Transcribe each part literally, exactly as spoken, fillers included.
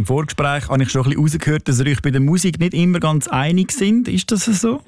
Vorgespräch habe ich schon ein bisschen rausgehört, dass ihr euch bei der Musik nicht immer ganz einig sind. Ist das so?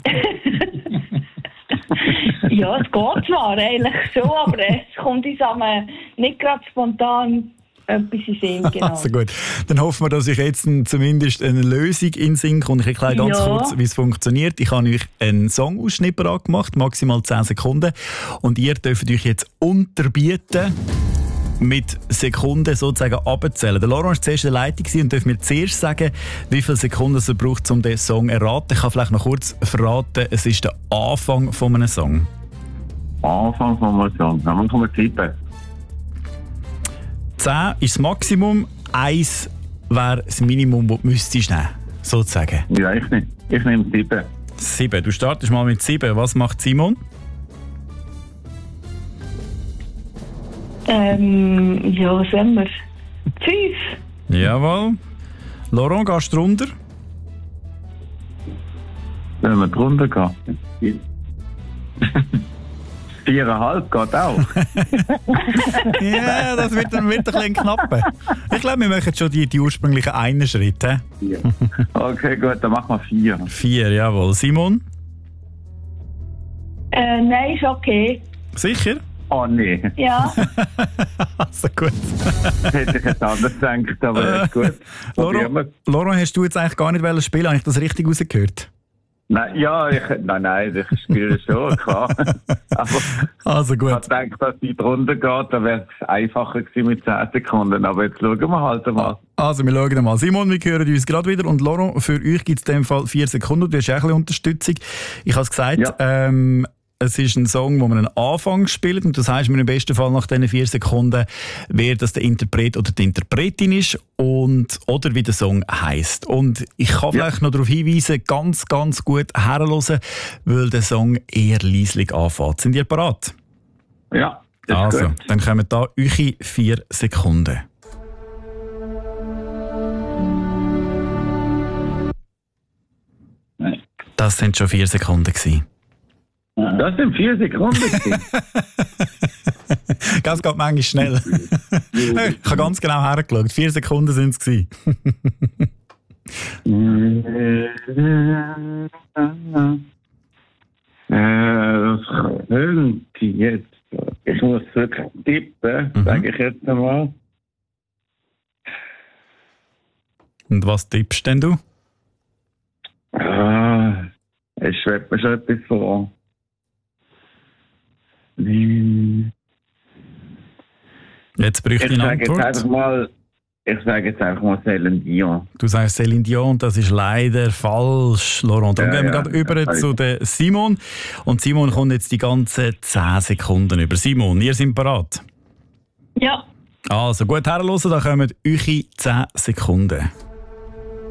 Ja, es geht zwar eigentlich schon, aber es kommt uns aber nicht gerade spontan etwas in den Sinn. Genau. Also gut, dann hoffen wir, dass euch jetzt zumindest eine Lösung in den Sinn kommt. Ich erkläre ganz Ja. kurz, wie es funktioniert. Ich habe euch einen Songausschnitt bereit gemacht, maximal zehn Sekunden. Und ihr dürft euch jetzt unterbieten, mit Sekunden sozusagen abzählen. Der Laurent war zuerst in der Leitung und darf mir zuerst sagen, wie viele Sekunden es braucht, um den Song zu erraten. Ich kann vielleicht noch kurz verraten, es ist der Anfang von einem Song. Anfang von einem Song. Dann machen wir sieben. zehn ist das Maximum, eins wäre das Minimum, das du müsstest nehmen, sozusagen. Ja, ich nehme, ich nehme sieben. sieben. Du startest mal mit sieben. Was macht Simon? Ähm, ja, was haben wir? Fünf. Jawohl. Laurent, gehst du runter? Wenn wir drunter gehen. Viereinhalb geht auch. Ja, yeah, das wird dann wird ein bisschen knapp. Ich glaube, wir machen schon die, die ursprünglichen einen Schritt. He? Ja. Okay, gut, dann machen wir vier. Vier, jawohl. Simon? Äh, nein, ist okay. Sicher? Oh nee, Ja. Also gut. das hätte ich jetzt anders gedacht, aber ist gut. Probieren wir. Laurent, Laurent, hast du jetzt eigentlich gar nicht spielen? Habe ich das richtig rausgehört? Nein, ja, ich, nein, nein, ich spiele schon, klar. Aber Also ich gut. denke, dass die drunter geht, dann wäre es einfacher gewesen mit zehn Sekunden. Aber jetzt schauen wir halt mal. Also wir schauen mal. Simon, wir hören uns gerade wieder. Und Laurent, für euch gibt es in dem Fall vier Sekunden. Du hast auch ein bisschen Unterstützung. Ich habe es gesagt, Ja. ähm, es ist ein Song, wo man einen Anfang spielt. Und das heisst, mir im besten Fall nach diesen vier Sekunden, wer das der Interpret oder die Interpretin ist und oder wie der Song heisst. Und ich kann Ja. vielleicht noch darauf hinweisen, ganz, ganz gut herhören, weil der Song eher leislich anfängt. Sind ihr bereit? Ja, das ist Also, gut. dann kommen da eure vier Sekunden. Nein. Das sind schon vier Sekunden gewesen. Das sind vier Sekunden gewesen. Das geht manchmal schnell. Ich habe ganz genau hergeschaut. Vier Sekunden sind es gewesen. Äh, das könnte jetzt. Ich muss wirklich tippen, Mhm. sage ich jetzt einmal. Und was tippst denn du? Ah, es schwebt mir schon etwas vor. Hm. Jetzt bräuchte Ich ich eine sage jetzt Antwort. einfach mal, ich sage jetzt einfach mal Celine Dion. Du sagst Céline Dion, das ist leider falsch, Laurent. Dann Ja, gehen wir ja, gerade über ja, zu der Simon. Und Simon kommt jetzt die ganzen zehn Sekunden über. Simon, ihr seid bereit? Ja. Also gut herhören, da kommen eure zehn Sekunden.